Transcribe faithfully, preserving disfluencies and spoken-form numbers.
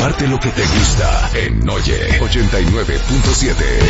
Comparte lo que te gusta en Oye ochenta y nueve punto siete.